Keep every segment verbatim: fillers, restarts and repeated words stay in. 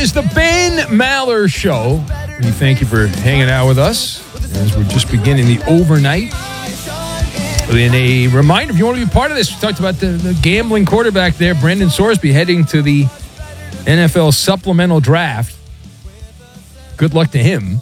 is the Ben Maller Show. We thank you for hanging out with us as we're just beginning the overnight. And a reminder, if you want to be part of this, we talked about the, the gambling quarterback there, Brendan Sorsby, heading to the N F L supplemental draft. Good luck to him.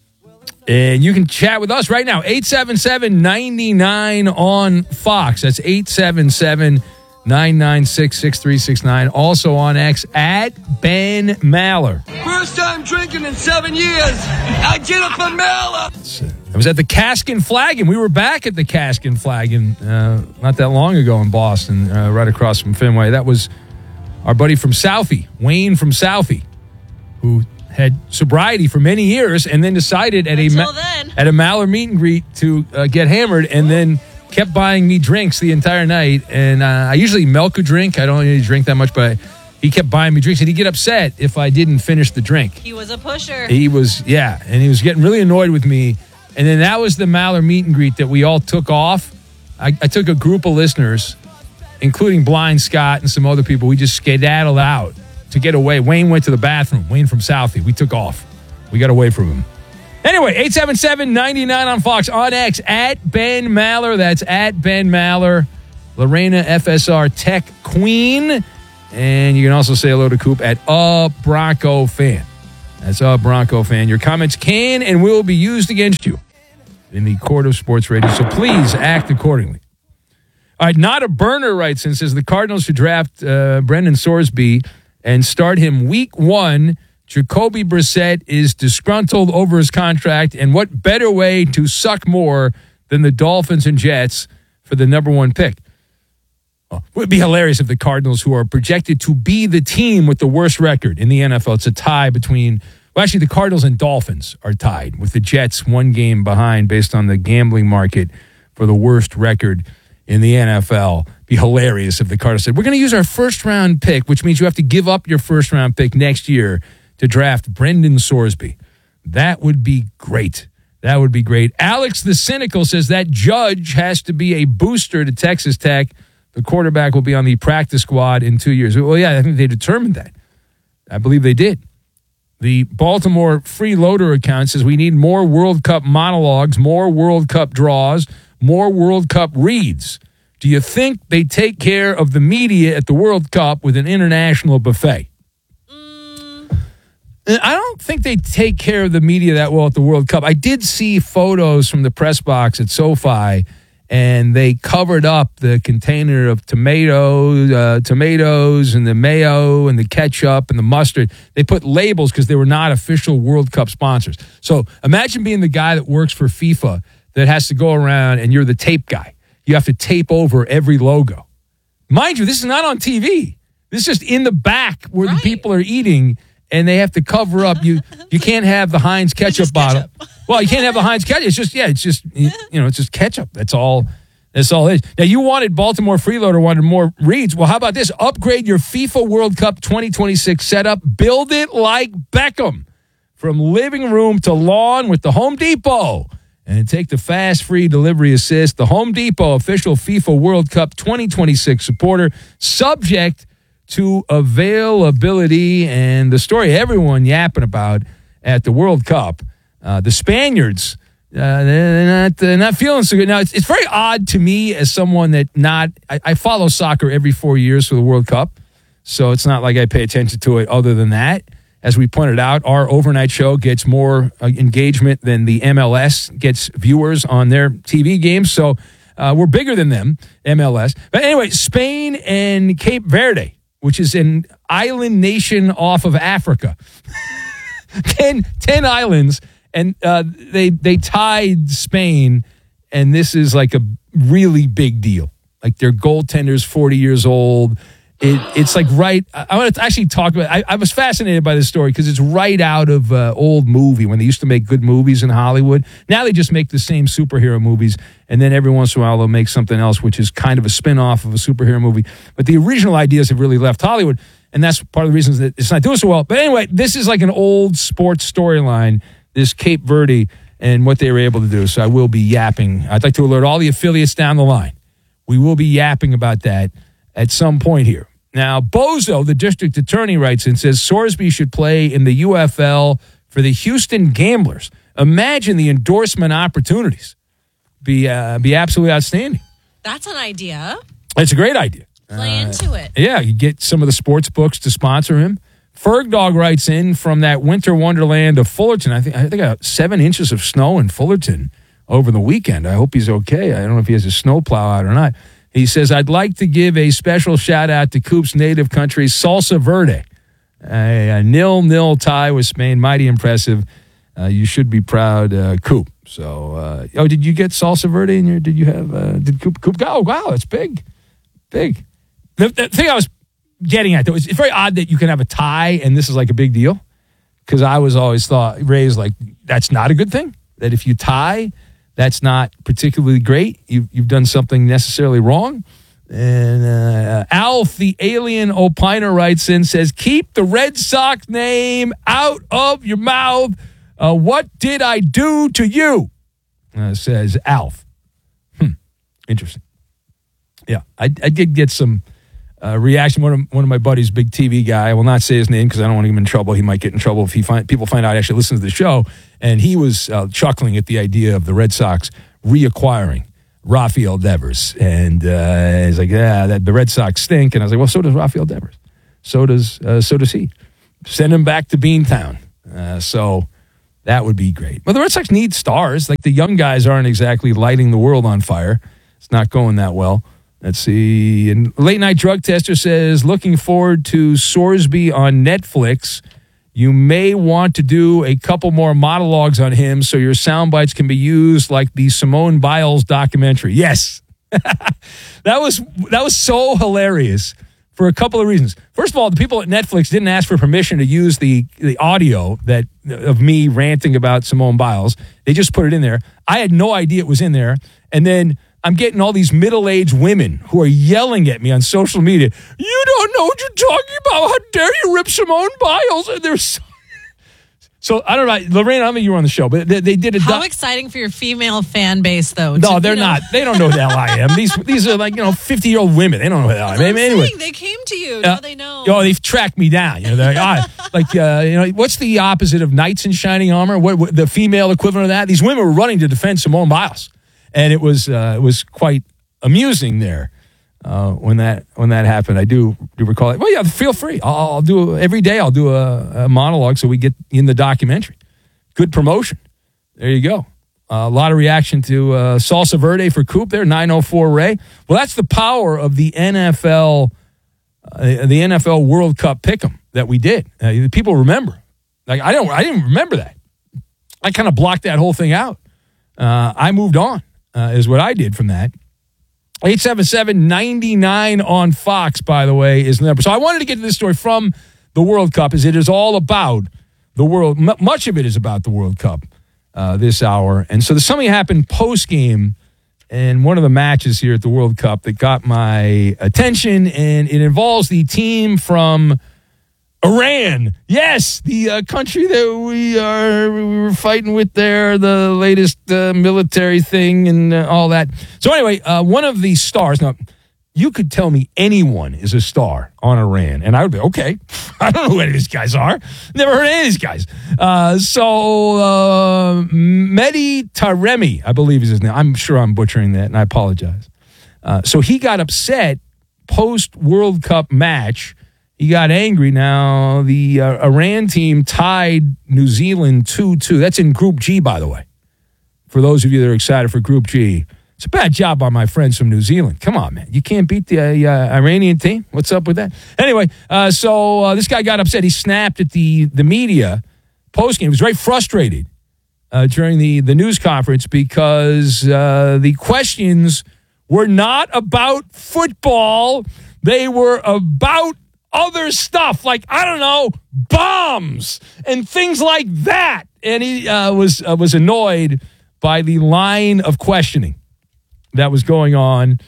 And you can chat with us right now, eight seven seven, nine nine on Fox. That's eight seven seven, nine nine six, six three six nine. Also on X, at Ben Maller. First time drinking in seven years. I get it from Maller. I was at the Cask and Flagon. We were back at the Cask and Flagon uh, not that long ago in Boston, uh, right across from Fenway. That was our buddy from Southie, Wayne from Southie, who had sobriety for many years and then decided at a Ma- at a Maller meet and greet to uh, get hammered, and then kept buying me drinks the entire night. And uh, I usually milk a drink. I don't really drink that much, but I, he kept buying me drinks, and he'd get upset if I didn't finish the drink. He was a pusher. He was, yeah, and he was getting really annoyed with me. And then that was the Maller meet and greet that we all took off. I, I took a group of listeners, including Blind Scott and some other people. We just skedaddled out to get away. Wayne went to the bathroom. Wayne from Southie. We took off. We got away from him. Anyway, eight seven seven, nine nine on Fox. On X, at Ben Maller. That's at Ben Maller. Lorena F S R Tech Queen. And you can also say hello to Coop at A Bronco Fan. That's A Bronco Fan. Your comments can and will be used against you in the court of sports radio, so please act accordingly. All right, Not a Burner writes and says the Cardinals should draft uh, Brendan Sorsby and start him week one. Jacoby Brissett is disgruntled over his contract, and what better way to suck more than the Dolphins and Jets for the number one pick? Oh, it would be hilarious if the Cardinals, who are projected to be the team with the worst record in the N F L, it's a tie between, well, actually the Cardinals and Dolphins are tied with the Jets one game behind based on the gambling market for the worst record in the N F L. Be hilarious if the Cardinals said, we're going to use our first round pick, which means you have to give up your first round pick next year to draft Brendan Sorsby. That would be great. That would be great. Alex the Cynical says that Judge has to be a booster to Texas Tech. The quarterback will be on the practice squad in two years. Well, yeah, I think they determined that. I believe they did. The Baltimore Freeloader account says we need more World Cup monologues, more World Cup draws, more World Cup reads. Do you think they take care of the media at the World Cup with an international buffet? Mm. I don't think they take care of the media that well at the World Cup. I did see photos from the press box at SoFi, and they covered up the container of tomatoes, uh, tomatoes and the mayo and the ketchup and the mustard. They put labels because they were not official World Cup sponsors. So imagine being the guy that works for FIFA that has to go around and you're the tape guy. You have to tape over every logo. Mind you, this is not on T V. This is just in the back where right. the people are eating, and they have to cover up. You you can't have the Heinz ketchup bottle. Ketchup. Well, you can't have the Heinz ketchup. It's just, yeah, it's just, you know, it's just ketchup. That's all. That's all it is. Now, you wanted Baltimore Freeloader, wanted more reads. Well, how about this? Upgrade your FIFA World Cup twenty twenty-six setup. Build it like Beckham. From living room to lawn with the Home Depot. And take the fast, free delivery assist. The Home Depot official FIFA World Cup twenty twenty-six supporter, subject to availability. And the story everyone yapping about at the World Cup, uh, the Spaniards, uh, they're not, they're not feeling so good. Now, it's, it's very odd to me as someone that not, I, I follow soccer every four years for the World Cup. So it's not like I pay attention to it other than that. As we pointed out, our overnight show gets more uh, engagement than the M L S gets viewers on their T V games. So uh, we're bigger than them, M L S. But anyway, Spain and Cape Verde, which is an island nation off of Africa. ten, ten islands, and uh, they, they tied Spain, and this is like a really big deal. Like their goaltender's forty years old. It, it's like right. I want to actually talk about. I, I was fascinated by this story because it's right out of uh, old movie when they used to make good movies in Hollywood. Now they just make the same superhero movies, and then every once in a while they'll make something else, which is kind of a spin-off of a superhero movie. But the original ideas have really left Hollywood, and that's part of the reasons that it's not doing so well. But anyway, this is like an old sports storyline. This Cape Verde and what they were able to do. So I will be yapping. I'd like to alert all the affiliates down the line. We will be yapping about that at some point here. Now, Bozo, the district attorney, writes in, says Sorsby should play in the U F L for the Houston Gamblers. Imagine the endorsement opportunities. Be uh, be absolutely outstanding. That's an idea. It's a great idea. Play uh, into it. Yeah, you get some of the sports books to sponsor him. Ferg Dog writes in from that winter wonderland of Fullerton. I think I think I got seven inches of snow in Fullerton over the weekend. I hope he's okay. I don't know if he has a snowplow out or not. He says, I'd like to give a special shout-out to Coop's native country, Salsa Verde. A, a nil-nil tie with Spain, mighty impressive. Uh, you should be proud, uh, Coop. So, uh, oh, did you get Salsa Verde in your, did you have, uh, did Coop, Coop go? Oh, wow, it's big, big. The, the thing I was getting at, though, is it's very odd that you can have a tie and this is like a big deal. Because I was always thought, raised like, that's not a good thing. That if you tie, that's not particularly great. You've, you've done something necessarily wrong. And uh, Alf, the alien opiner, writes in, says, keep the Red Sox name out of your mouth. Uh, what did I do to you? Uh, says Alf. Hmm. Interesting. Yeah, I, I did get some uh, reaction. One of, one of my buddies, big T V guy, I will not say his name because I don't want him in trouble. He might get in trouble if he find, people find out I actually listen to the show. And he was uh, chuckling at the idea of the Red Sox reacquiring Rafael Devers. And uh, he's like, yeah, that, the Red Sox stink. And I was like, well, so does Rafael Devers. So does uh, so does he. Send him back to Beantown. Uh, so that would be great. Well, the Red Sox need stars. Like the young guys aren't exactly lighting the world on fire. It's not going that well. Let's see. And Late Night Drug Tester says, looking forward to Sorsby on Netflix. You may want to do a couple more monologues on him so your sound bites can be used like the Simone Biles documentary. Yes. that was that was so hilarious for a couple of reasons. First of all, the people at Netflix didn't ask for permission to use the, the audio that of me ranting about Simone Biles. They just put it in there. I had no idea it was in there. And then I'm getting all these middle-aged women who are yelling at me on social media. You don't know what you're talking about. How dare you rip Simone Biles? And they're so, so I don't know. Lorraine, I don't think you were on the show, but they, they did a... How do- exciting for your female fan base, though. No, to, they're you know. not. They don't know who the hell I am. These these are like, you know, fifty-year-old women. They don't know who the hell I am. I'm anyway. saying, they came to you. Uh, Now they know. Oh, they've tracked me down. You know, they're like, ah, like uh, you know, what's the opposite of knights in shining armor? What, what the female equivalent of that? These women were running to defend Simone Biles, and it was uh, it was quite amusing there uh, when that when that happened. I do do recall it. Well, yeah, feel free. I'll, I'll do every day. I'll do a, a monologue so we get in the documentary. Good promotion. There you go. Uh, a lot of reaction to uh, Salsa Verde for Coop there. nine oh four Ray. Well, that's the power of the N F L. Uh, the N F L World Cup pick'em that we did. Uh, people remember. Like I don't. I didn't remember that. I kind of blocked that whole thing out. Uh, I moved on. Uh, is what I did from that. eight seven seven, nine nine on Fox, by the way, is the number. So I wanted to get to this story from the World Cup, as it is all about the world. M- much of it is about the World Cup uh, this hour. And so there's something happened post-game in one of the matches here at the World Cup that got my attention, and it involves the team from Iran. Yes, the uh, country that we are we were fighting with there, the latest uh, military thing and uh, all that. So anyway, uh, one of the stars. Now, you could tell me anyone is a star on Iran, and I would be, okay, I don't know who any of these guys are. Never heard of any of these guys. Uh, so uh, Mehdi Taremi, I believe is his name. I'm sure I'm butchering that, and I apologize. Uh, so he got upset post-World Cup match. He got angry. Now, the uh, Iran team tied New Zealand two two. That's in Group G, by the way. For those of you that are excited for Group G. It's a bad job by my friends from New Zealand. Come on, man. You can't beat the uh, uh, Iranian team? What's up with that? Anyway, uh, so uh, this guy got upset. He snapped at the, the media postgame. He was very frustrated uh, during the, the news conference because uh, the questions were not about football. They were about other stuff, like, I don't know, bombs and things like that. And he uh, was uh, was annoyed by the line of questioning that was going on.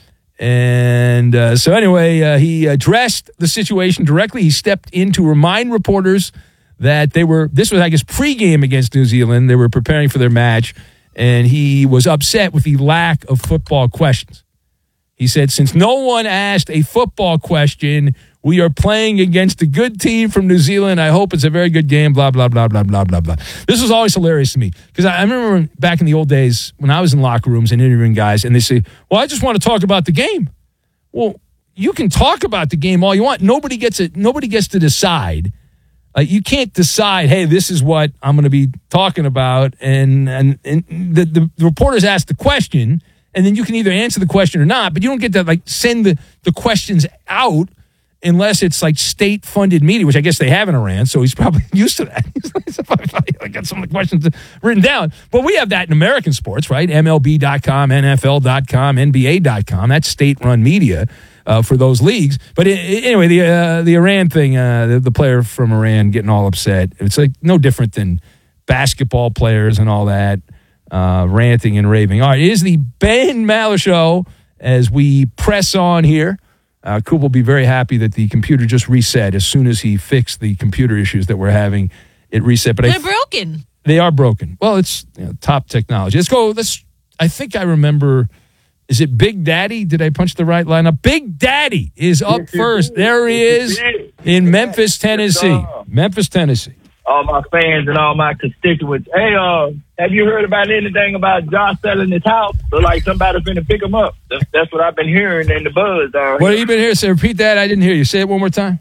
And uh, so anyway, uh, he addressed the situation directly. He stepped in to remind reporters that they were, this was, I guess, pregame against New Zealand. They were preparing for their match, and he was upset with the lack of football questions. He said, since no one asked a football question, We are playing against a good team from New Zealand. I hope it's a very good game, blah, blah, blah, blah, blah, blah, blah. This was always hilarious to me because I, I remember back in the old days when I was in locker rooms and interviewing guys, and they say, well, I just want to talk about the game. Well, you can talk about the game all you want. Nobody gets it. Nobody gets to decide. Uh, you can't decide, hey, this is what I'm going to be talking about. And, and, and the, the, the reporters ask the question, and then you can either answer the question or not, but you don't get to like send the, the questions out unless it's like state-funded media, which I guess they have in Iran, so he's probably used to that. I got some of the questions written down. But we have that in American sports, right? M L B dot com, N F L dot com, N B A dot com. That's state-run media uh, for those leagues. But it, it, anyway, the uh, the Iran thing, uh, the, the player from Iran getting all upset, it's like no different than basketball players and all that, uh, ranting and raving. All right, it is the Ben Maller Show as we press on here. Uh, Coop will be very happy that the computer just reset as soon as he fixed the computer issues that we're having. It reset, but They're I, broken. They are broken. Well, it's you know, top technology. Let's go. Let's. I think I remember. Is it Big Daddy? Did I punch the right line up? Big Daddy is up first. There he is in Memphis, Tennessee. Memphis, Tennessee. All my fans and all my constituents. Hey, uh, have you heard about anything about Josh selling his house? Look like somebody's finna pick him up. That's, that's what I've been hearing in the buzz. Down What here. have you been hearing? Say, repeat that. I didn't hear you. Say it one more time.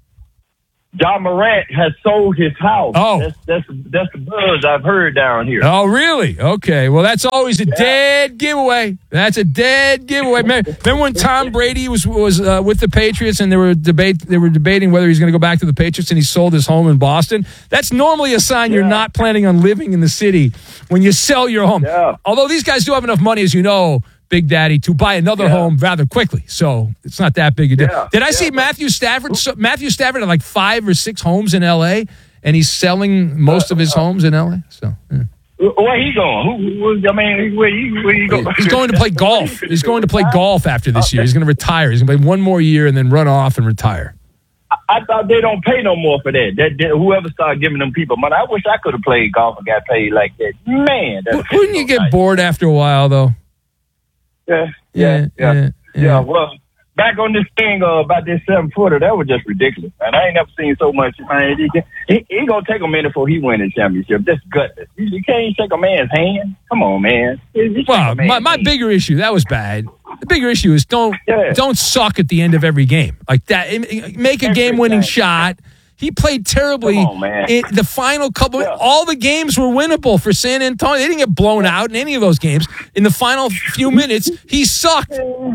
John Morant has sold his house. Oh. That's, that's, that's the buzz I've heard down here. Oh, really? Okay. Well, that's always a yeah. dead giveaway. That's a dead giveaway. Remember, remember when Tom Brady was was uh, with the Patriots and they were debate they were debating whether he's going to go back to the Patriots and he sold his home in Boston? That's normally a sign yeah. you're not planning on living in the city when you sell your home. Yeah. Although these guys do have enough money, as you know, Big Daddy, to buy another yeah. home rather quickly. So it's not that big a deal. Yeah. Did I yeah. see Matthew Stafford? So Matthew Stafford had like five or six homes in L A, and he's selling most of his homes in L A. So yeah. Where he going? Who, who, I mean, where he, where he going? He's going to play golf. He's going to play golf after this year. He's going to retire. He's going to play one more year and then run off and retire. I, I thought they don't pay no more for that. That, that whoever started giving them people money, I wish I could have played golf and got paid like that. Man, that's wouldn't you get nice. bored after a while though? Yeah, yeah, yeah, yeah. yeah. yeah. Well, back on this thing uh, about this seven footer, that was just ridiculous, man. I ain't never seen so much. Man, he, he, he gonna take a minute before he win the championship. That's gutless. You, you can't shake a man's hand. Come on, man. You well, my, my bigger issue that was bad. The bigger issue is don't yeah. don't suck at the end of every game like that. Make a game winning shot. He played terribly on, in the final couple. Yeah. All the games were winnable for San Antonio. They didn't get blown out in any of those games. In the final few minutes, he sucked.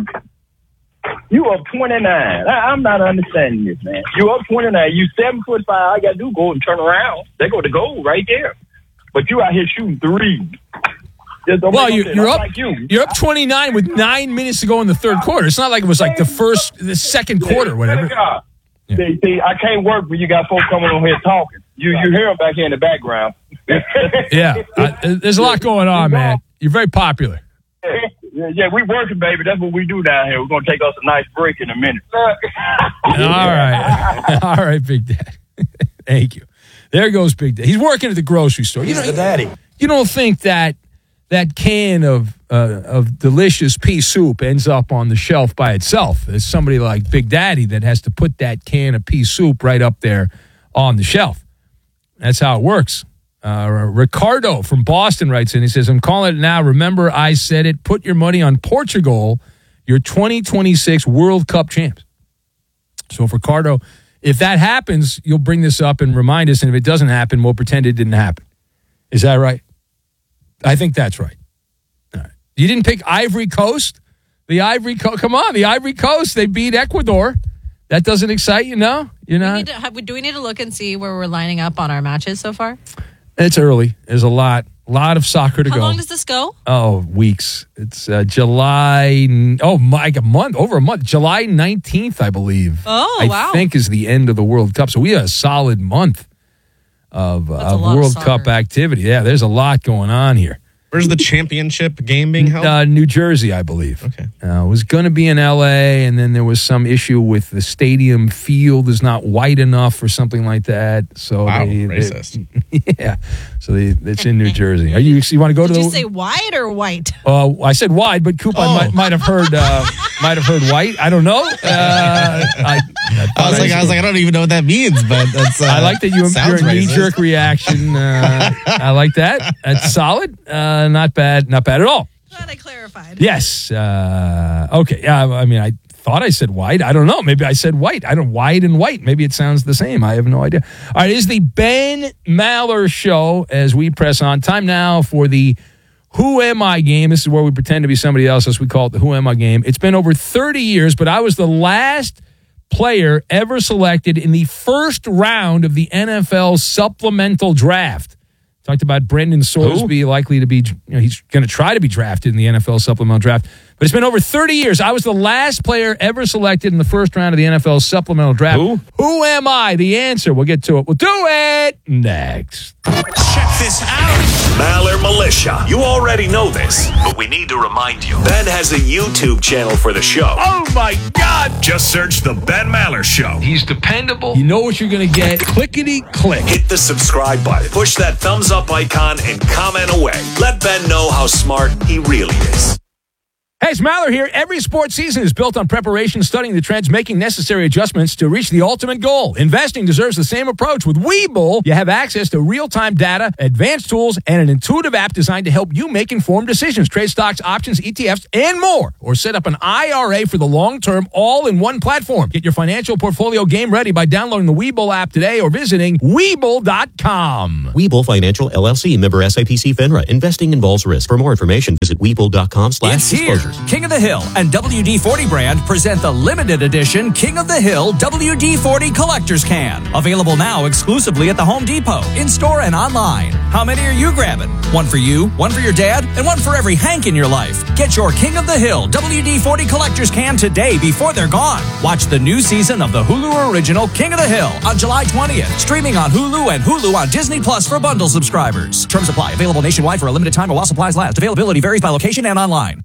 You up twenty-nine. I, I'm not understanding this, man. You up twenty-nine. You seven foot five. All you got to do go and turn around. They go to goal right there. But you out here shooting three. Well, you, you're up. Like you. You're up twenty-nine with nine minutes to go in the third quarter. It's not like it was like the first, the second quarter, whatever. Yeah. See, see, I can't work when you got folks coming on here talking. You you hear them back here in the background. yeah, I, there's a lot going on, man. You're very popular. Yeah, yeah, we working, baby. That's what we do down here. We're going to take us a nice break in a minute. All right. All right, Big Dad. Thank you. There goes Big Dad. He's working at the grocery store. He's you know, the daddy. You don't think that that can of uh, of delicious pea soup ends up on the shelf by itself. There's somebody like Big Daddy that has to put that can of pea soup right up there on the shelf. That's how it works. Uh, Ricardo from Boston writes in. He says, I'm calling it now. Remember, I said it. Put your money on Portugal, your twenty twenty-six World Cup champs. So if Ricardo, if that happens, you'll bring this up and remind us. And if it doesn't happen, we'll pretend it didn't happen. Is that right? I think that's right. All right. You didn't pick Ivory Coast? The Ivory Coast, come on, the Ivory Coast, they beat Ecuador. That doesn't excite you, no? You're not? We need to, have, do we need to look and see where we're lining up on our matches so far? It's early. There's a lot, lot of soccer to How go. How long does this go? Oh, weeks. It's uh, July, oh, my, a month, over a month. July nineteenth, I believe. Oh, I wow. I think is the end of the World Cup. So we have a solid month of, uh, of World Cup activity. Yeah, there's a lot going on here. Where's the championship game being held? Uh, New Jersey, I believe. Okay. Uh, it was going to be in L A, and then there was some issue with the stadium field is not white enough or something like that. So wow, they, racist. They, yeah. So they, it's in New Jersey. Are you? You want to go Did to? you the, say wide or white? Uh, I said wide, but Coop, Oh. I might, might have heard. Uh, might have heard white. I don't know. Uh, I, I, I was like, I was like, I don't even know what that means, but that's. Uh, I like that you, you're sounds a knee racist. jerk reaction. Uh, I like that. That's solid. Uh, not bad. Not bad at all. Glad I clarified. Yes. Uh, okay. Yeah. I mean, I thought I said white. I don't know. Maybe I said white. I don't white and white. Maybe it sounds the same. I have no idea. All right. It is the Ben Maller Show as we press on. Time now for the Who Am I game. This is where we pretend to be somebody else, as we call it the Who Am I game. It's been over thirty years, but I was the last player ever selected in the first round of the N F L supplemental draft. Talked about Brendan Sorsby likely to be, you know, he's going to try to be drafted in the N F L supplemental draft. But it's been over thirty years. I was the last player ever selected in the first round of the N F L supplemental draft. Who? Who am I? The answer. We'll get to it. We'll do it next. Check this out. Maller Militia. You already know this, but we need to remind you. Ben has a YouTube channel for the show. Oh, my God. Just search The Ben Maller Show. He's dependable. You know what you're going to get. Clickety click. Hit the subscribe button. Push that thumbs up icon and comment away. Let Ben know how smart he really is. Hey, it's Maller here. Every sports season is built on preparation, studying the trends, making necessary adjustments to reach the ultimate goal. Investing deserves the same approach. With Webull, you have access to real-time data, advanced tools, and an intuitive app designed to help you make informed decisions. Trade stocks, options, E T Fs, and more. Or set up an I R A for the long term, all in one platform. Get your financial portfolio game ready by downloading the Webull app today or visiting Webull dot com. Webull Financial, L L C, member S I P C FINRA. Investing involves risk. For more information, visit Webull dot com slash It's here. disclosures. King of the Hill and W D forty brand present the limited edition King of the Hill W D forty Collector's Can. Available now exclusively at the Home Depot, in-store and online. How many are you grabbing? One for you, one for your dad, and one for every Hank in your life. Get your King of the Hill W D forty Collector's Can today before they're gone. Watch the new season of the Hulu original King of the Hill on July twentieth. Streaming on Hulu and Hulu on Disney Plus for bundle subscribers. Terms apply. Available nationwide for a limited time while supplies last. Availability varies by location and online.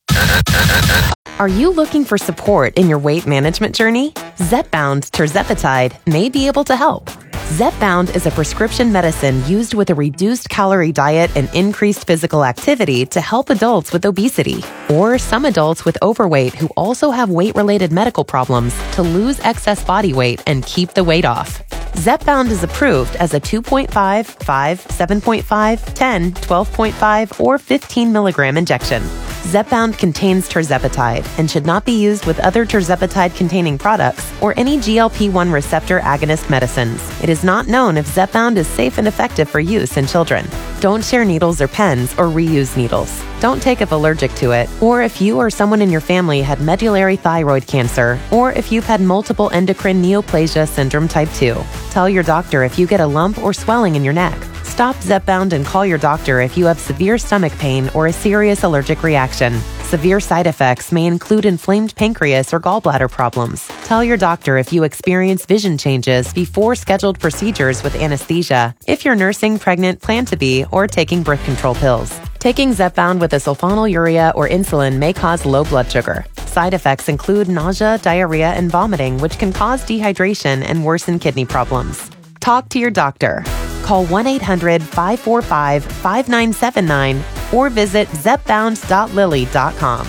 Are you looking for support in your weight management journey? Zepbound tirzepatide may be able to help. Zepbound is a prescription medicine used with a reduced calorie diet and increased physical activity to help adults with obesity or some adults with overweight who also have weight-related medical problems to lose excess body weight and keep the weight off. Zepbound is approved as a two point five, five, seven point five, ten, twelve point five, or fifteen milligram injection. Zepbound contains tirzepatide and should not be used with other tirzepatide-containing products or any G L P one receptor agonist medicines. It is not known if Zepbound is safe and effective for use in children. Don't share needles or pens or reuse needles. Don't take if allergic to it, or if you or someone in your family had medullary thyroid cancer, or if you've had multiple endocrine neoplasia syndrome type two. Tell your doctor if you get a lump or swelling in your neck. Stop Zepbound and call your doctor if you have severe stomach pain or a serious allergic reaction. Severe side effects may include inflamed pancreas or gallbladder problems. Tell your doctor if you experience vision changes before scheduled procedures with anesthesia, if you're nursing, pregnant, plan to be, or taking birth control pills. Taking Zepbound with a sulfonylurea or insulin may cause low blood sugar. Side effects include nausea, diarrhea, and vomiting, which can cause dehydration and worsen kidney problems. Talk to your doctor. Call one eight hundred, five four five, five nine seven nine or visit zepbound dot lilly dot com.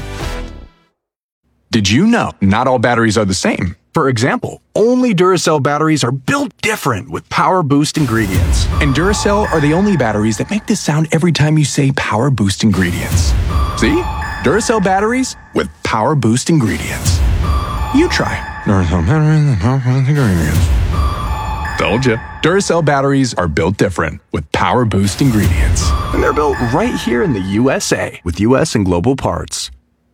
Did you know not all batteries are the same? For example, only Duracell batteries are built different with Power Boost ingredients. And Duracell are the only batteries that make this sound every time you say Power Boost ingredients. See? Duracell batteries with Power Boost ingredients. You try. Duracell batteries with Power Boost ingredients. Told you. Duracell batteries are built different with Power Boost ingredients. And they're built right here in the U S A with U S and global parts.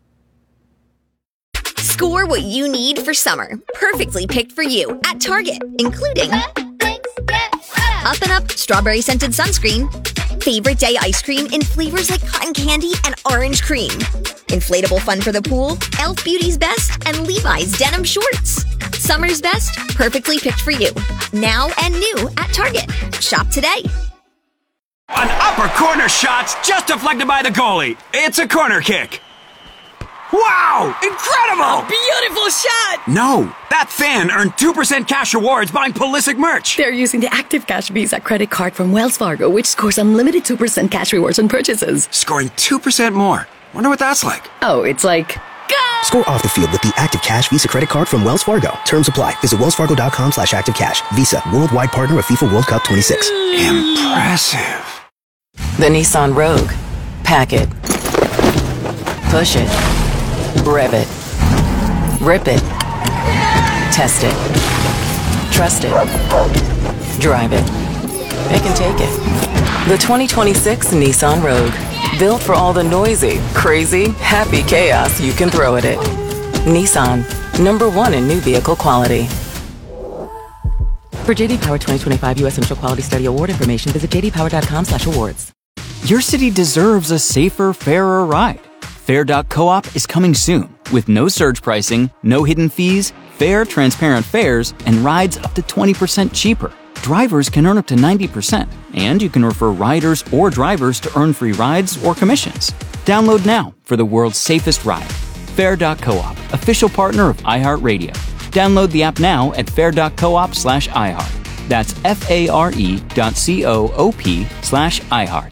Score what you need for summer. Perfectly picked for you at Target, including Up and Up Strawberry Scented Sunscreen, Favorite Day Ice Cream in flavors like cotton candy and orange cream, Inflatable Fun for the Pool, Elf Beauty's Best, and Levi's Denim Shorts. Summer's best, perfectly picked for you. Now and new at Target. Shop today. An upper corner shot's just deflected by the goalie. It's a corner kick. Wow! Incredible! A beautiful shot! No, that fan earned two percent cash rewards buying Pulisic merch. They're using the Active Cash Visa credit card from Wells Fargo, which scores unlimited two percent cash rewards on purchases. Scoring two percent more. Wonder what that's like. Oh, it's like... Go! Score off the field with the Active Cash Visa credit card from Wells Fargo. Terms apply. Visit wellsfargo.com slash active cash. Visa, worldwide partner of FIFA World Cup twenty-six. Impressive. The Nissan Rogue. Pack it. Push it. Rev it. Rip it. Test it. Trust it. Drive it. It can take it. The twenty twenty-six Nissan Rogue. Built for all the noisy, crazy, happy chaos you can throw at it. Nissan. Number one in new vehicle quality. For J D Power twenty twenty-five U S Initial Quality Study Award information, visit j d power dot com slash awards. Your city deserves a safer, fairer ride. Fair dot coop is coming soon with no surge pricing, no hidden fees, fair, transparent fares, and rides up to twenty percent cheaper. Drivers can earn up to ninety percent, and you can refer riders or drivers to earn free rides or commissions. Download now for the world's safest ride. Fair dot coop, official partner of iHeartRadio. Download the app now at fair dot coop slash iHeart. That's F-A-R-E dot C-O-O-P slash iHeart.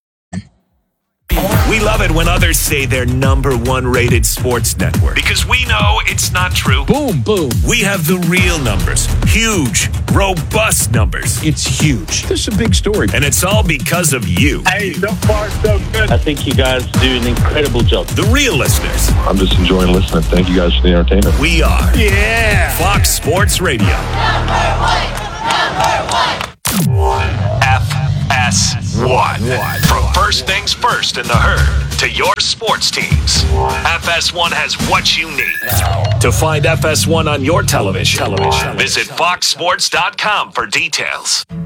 We love it when others say they're number one rated sports network because we know it's not true. Boom, boom. We have the real numbers. Huge, robust numbers. It's huge. This is a big story. And it's all because of you. Hey, so far so good. I think you guys do an incredible job. The real listeners. I'm just enjoying listening. Thank you guys for the entertainment. We are. Yeah. Fox Sports Radio. Number one. Number one. F S one. From first things first in the herd to your sports teams. F S one has what you need. To find F S one on your television, television. visit fox sports dot com for details.